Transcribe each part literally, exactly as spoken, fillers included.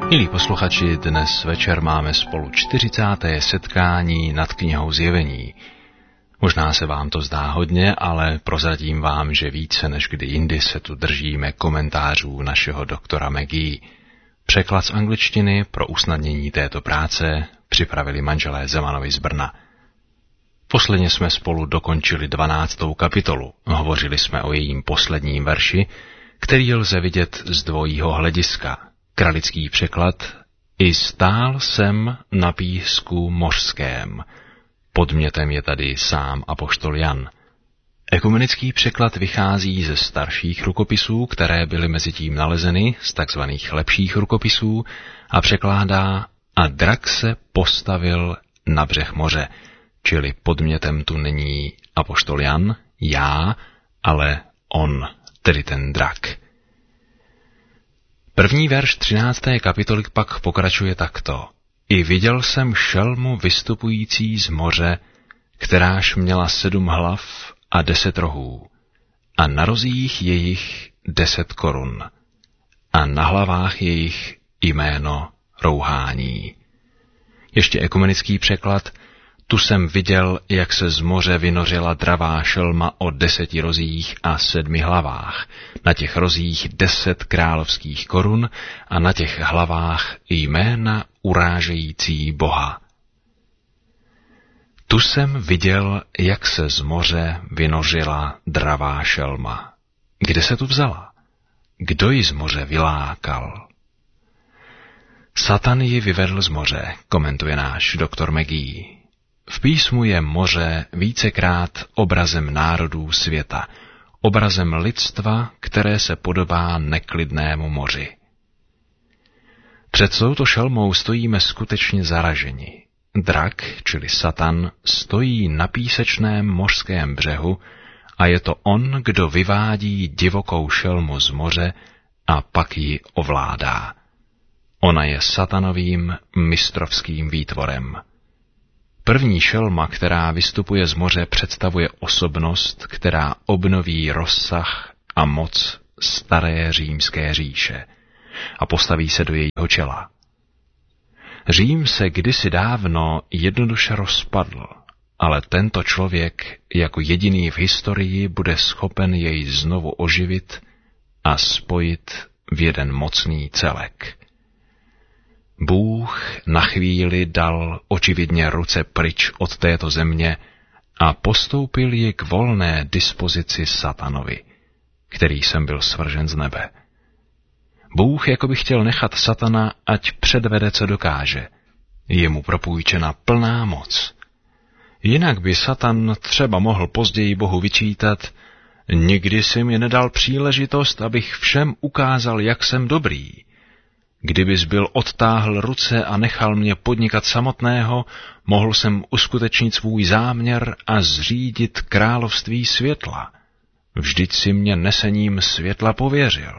Milí posluchači, dnes večer máme spolu čtyřicáté setkání nad knihou Zjevení. Možná se vám to zdá hodně, ale prozradím vám, že více než kdy jindy se tu držíme komentářů našeho doktora Maggie. Překlad z angličtiny pro usnadnění této práce připravili manželé Zemanovi z Brna. Posledně jsme spolu dokončili dvanáctou kapitolu. Hovořili jsme o jejím posledním verši, který lze vidět z dvojího hlediska. Kralický překlad: I stál jsem na písku mořském. Podmětem je tady sám apoštol Jan. Ekumenický překlad vychází ze starších rukopisů, které byly mezitím nalezeny z takzvaných lepších rukopisů, a překládá: a drak se postavil na břeh moře, čili podmětem tu není apoštol Jan, já, ale on, tedy ten drak. První verš třinácté kapitoly pak pokračuje takto. I viděl jsem šelmu vystupující z moře, kteráž měla sedm hlav a deset rohů, a na rozích jejich deset korun, a na hlavách jejich jméno rouhání. Ještě ekumenický překlad: tu jsem viděl, jak se z moře vynořila dravá šelma o deseti rozích a sedmi hlavách, na těch rozích deset královských korun a na těch hlavách jména urážející Boha. Tu jsem viděl, jak se z moře vynořila dravá šelma. Kde se tu vzala? Kdo ji z moře vylákal? Satan ji vyvedl z moře, komentuje náš doktor Maggie. V písmu je moře vícekrát obrazem národů světa, obrazem lidstva, které se podobá neklidnému moři. Před touto šelmou stojíme skutečně zaraženi. Drak, čili Satan, stojí na písečném mořském břehu a je to on, kdo vyvádí divokou šelmu z moře a pak ji ovládá. Ona je satanovým mistrovským výtvorem. První šelma, která vystupuje z moře, představuje osobnost, která obnoví rozsah a moc staré římské říše a postaví se do jejího čela. Řím se kdysi dávno jednoduše rozpadl, ale tento člověk jako jediný v historii bude schopen jej znovu oživit a spojit v jeden mocný celek. Bůh na chvíli dal očividně ruce pryč od této země a postoupil ji k volné dispozici Satanovi, který sem byl svržen z nebe. Bůh jakoby chtěl nechat Satana, ať předvede, co dokáže. Je mu propůjčena plná moc. Jinak by Satan třeba mohl později Bohu vyčítat: nikdy jsi mi nedal příležitost, abych všem ukázal, jak jsem dobrý. Kdybys byl odtáhl ruce a nechal mě podnikat samotného, mohl jsem uskutečnit svůj záměr a zřídit království světla. Vždyť si mě nesením světla pověřil.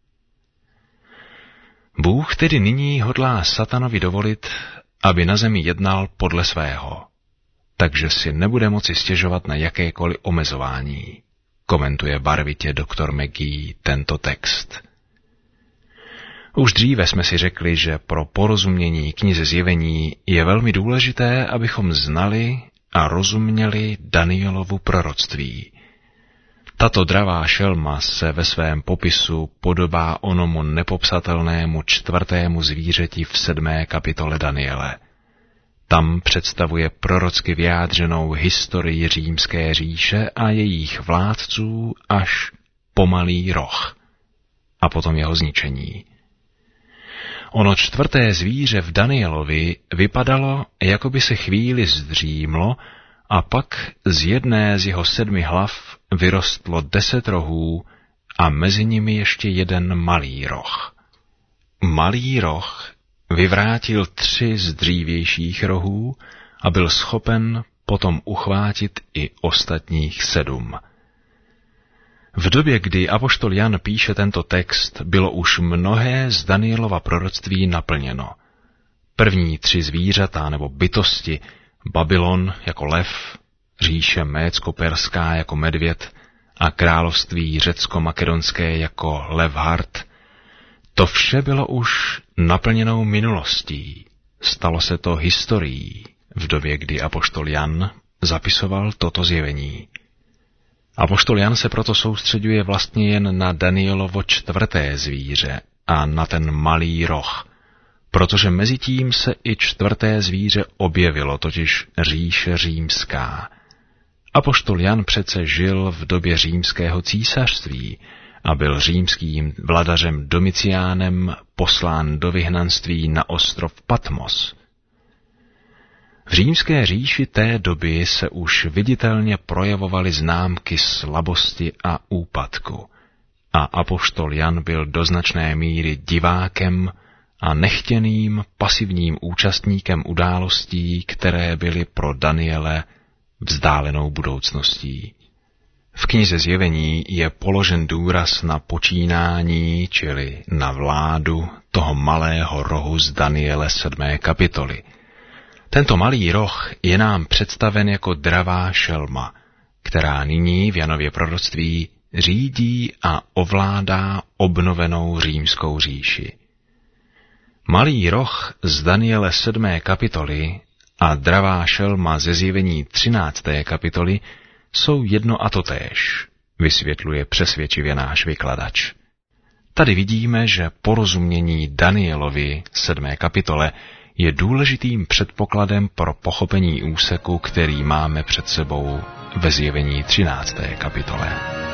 Bůh tedy nyní hodlá Satanovi dovolit, aby na zemi jednal podle svého, takže si nebude moci stěžovat na jakékoliv omezování, komentuje barvitě doktor Maggie tento text. Už dříve jsme si řekli, že pro porozumění knize Zjevení je velmi důležité, abychom znali a rozuměli Danielovu proroctví. Tato dravá šelma se ve svém popisu podobá onomu nepopsatelnému čtvrtému zvířeti v sedmé kapitole Daniele. Tam představuje prorocky vyjádřenou historii římské říše a jejich vládců až po malý roh a potom jeho zničení. Ono čtvrté zvíře v Danielovi vypadalo, jako by se chvíli zdřímlo, a pak z jedné z jeho sedmi hlav vyrostlo deset rohů a mezi nimi ještě jeden malý roh. Malý roh vyvrátil tři z dřívějších rohů a byl schopen potom uchvátit i ostatních sedm. V době, kdy apoštol Jan píše tento text, bylo už mnohé z Danielova proroctví naplněno. První tři zvířata nebo bytosti, Babylon jako lev, říše mécko-perská jako medvěd a království řecko-makedonské jako levhart, To vše bylo už naplněnou minulostí. Stalo se to historií v době, kdy apoštol Jan zapisoval toto zjevení. Apoštol Jan se proto soustředuje vlastně jen na Danielovo čtvrté zvíře a na ten malý roh, protože mezitím se i čtvrté zvíře objevilo, totiž říše římská. Apoštol Jan přece žil v době římského císařství a byl římským vladařem Domiciánem poslán do vyhnanství na ostrov Patmos. V římské říši té doby se už viditelně projevovaly známky slabosti a úpadku a apoštol Jan byl do značné míry divákem a nechtěným pasivním účastníkem událostí, které byly pro Daniele vzdálenou budoucností. V knize Zjevení je položen důraz na počínání, čili na vládu toho malého rohu z Daniele sedmé kapitoly. Tento malý roh je nám představen jako dravá šelma, která nyní v Janově proroctví řídí a ovládá obnovenou římskou říši. Malý roh z Daniele sedmé kapitoly a dravá šelma ze Zjevení třinácté kapitoly jsou jedno a totéž, vysvětluje přesvědčivě náš vykladač. Tady vidíme, že porozumění Danielovi sedmé kapitole je důležitým předpokladem pro pochopení úseku, který máme před sebou ve Zjevení třinácté kapitole.